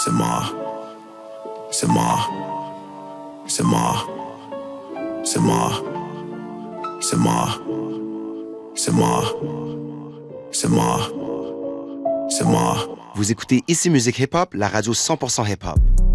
c'est moi, c'est moi, c'est moi, c'est moi, c'est moi, c'est moi, c'est moi, c'est moi. Vous écoutez Ici Musique Hip Hop, la radio 100% hip hop.